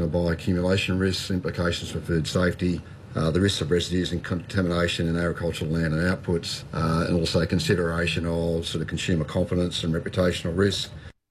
of bioaccumulation risks, implications for food safety, the risks of residues and contamination in agricultural land and outputs, and also consideration of sort of consumer confidence and reputational risk.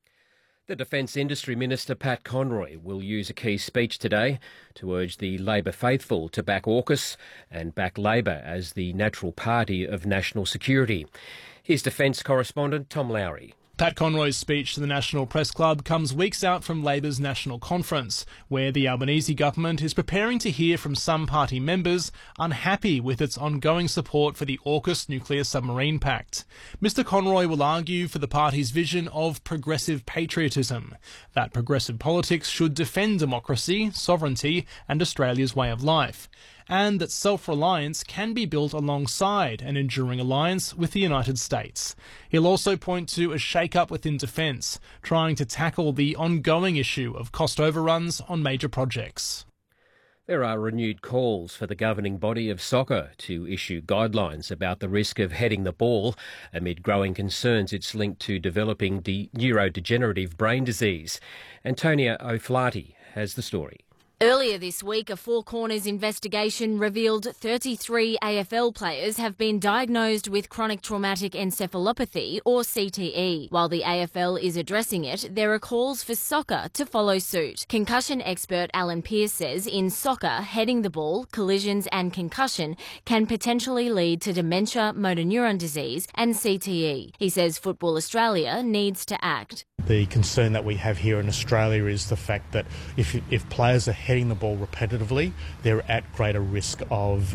The Defence Industry Minister Pat Conroy will use a key speech today to urge the Labor faithful to back AUKUS and back Labor as the natural party of national security. Here's Defence correspondent Tom Lowry. Pat Conroy's speech to the National Press Club comes weeks out from Labor's National Conference, where the Albanese government is preparing to hear from some party members unhappy with its ongoing support for the AUKUS nuclear submarine pact. Mr Conroy will argue for the party's vision of progressive patriotism, that progressive politics should defend democracy, sovereignty and Australia's way of life, and that self-reliance can be built alongside an enduring alliance with the United States. He'll also point to a shake-up within defence, trying to tackle the ongoing issue of cost overruns on major projects. There are renewed calls for the governing body of soccer to issue guidelines about the risk of heading the ball amid growing concerns it's linked to developing neurodegenerative brain disease. Antonia O'Flaherty has the story. Earlier this week, a Four Corners investigation revealed 33 AFL players have been diagnosed with chronic traumatic encephalopathy, or CTE. While the AFL is addressing it, there are calls for soccer to follow suit. Concussion expert Alan Pearce says in soccer, heading the ball, collisions and concussion can potentially lead to dementia, motor neuron disease and CTE. He says Football Australia needs to act. The concern that we have here in Australia is the fact that if players are heading the ball repetitively, they're at greater risk of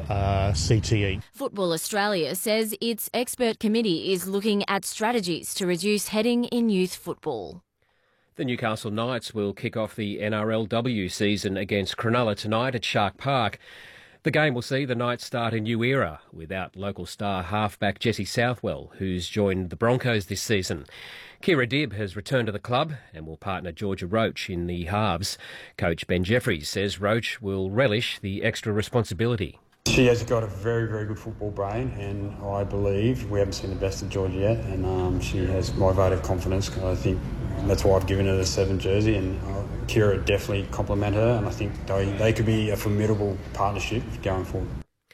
CTE. Football Australia says its expert committee is looking at strategies to reduce heading in youth football. The Newcastle Knights will kick off the NRLW season against Cronulla tonight at Shark Park. The game will see the Knights start a new era without local star halfback Jesse Southwell, who's joined the Broncos this season. Kira Dibb has returned to the club and will partner Georgia Roach in the halves. Coach Ben Jeffries says Roach will relish the extra responsibility. She has got a very, very good football brain, and I believe we haven't seen the best of Georgia yet, and she has my vote of confidence. I think that's why I've given her the 7 jersey, and Kira definitely compliment her, and I think they could be a formidable partnership going forward.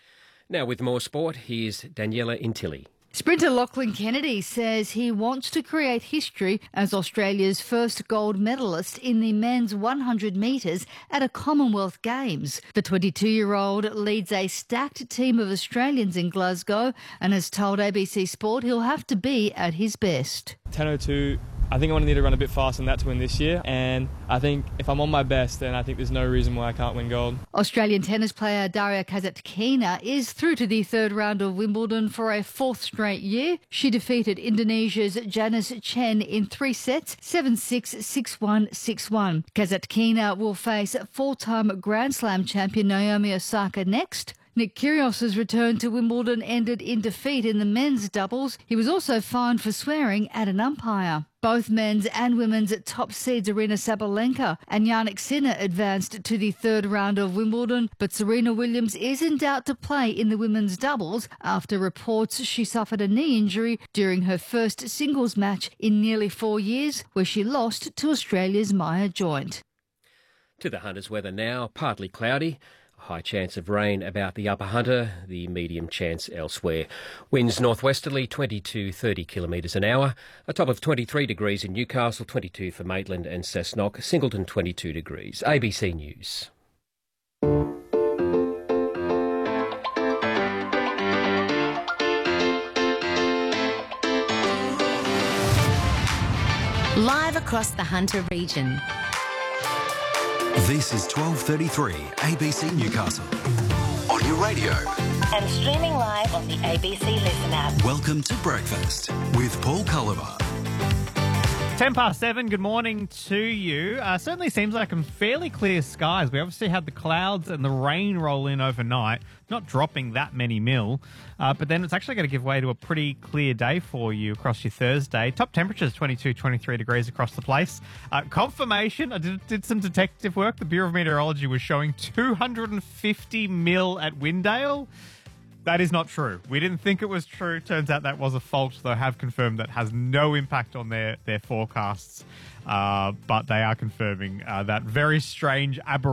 Now with more sport, here's Daniela Intilli. Sprinter Lachlan Kennedy says he wants to create history as Australia's first gold medalist in the men's 100 metres at a Commonwealth Games. The 22-year-old leads a stacked team of Australians in Glasgow and has told ABC Sport he'll have to be at his best. 10:02. I think I'm going to need to run a bit faster than that to win this year, and I think if I'm on my best, then I think there's no reason why I can't win gold. Australian tennis player Daria Kasatkina is through to the third round of Wimbledon for a 4th straight year. She defeated Indonesia's Janice Chen in 3 sets, 7-6, 6-1, 6-1. Kasatkina will face 4-time Grand Slam champion Naomi Osaka next. Nick Kyrgios's return to Wimbledon ended in defeat in the men's doubles. He was also fined for swearing at an umpire. Both men's and women's top seeds Aryna Sabalenka and Jannik Sinner advanced to the third round of Wimbledon, but Serena Williams is in doubt to play in the women's doubles after reports she suffered a knee injury during her first singles match in nearly 4 years, where she lost to Australia's Maya Joint. To the Hunters weather now, partly cloudy. High chance of rain about the upper Hunter, the medium chance elsewhere. Winds northwesterly 20 to 30 kilometres an hour. A top of 23 degrees in Newcastle, 22 for Maitland and Cessnock, Singleton 22 degrees. ABC News. Live across the Hunter region. This is 12:33 ABC Newcastle. On your radio. And streaming live on the ABC Listen app. Welcome to Breakfast with Paul Culliver. 7:10, good morning to you. Certainly seems like some fairly clear skies. We obviously had the clouds and the rain roll in overnight, not dropping that many mil, but then it's actually going to give way to a pretty clear day for you across your Thursday. Top temperatures 22, 23 degrees across the place. Confirmation, I did some detective work. The Bureau of Meteorology was showing 250 mil at Windale. That is not true. We didn't think it was true. Turns out that was a fault. They have confirmed that has no impact on their forecasts. But they are confirming that very strange aberration